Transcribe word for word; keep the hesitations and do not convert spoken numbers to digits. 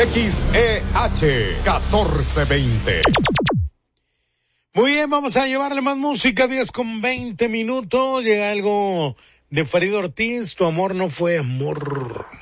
X E H catorce veinte. Muy bien, vamos a llevarle más música, diez con veinte minutos. Llega algo de Farid Ortiz, Tu amor no fue amor.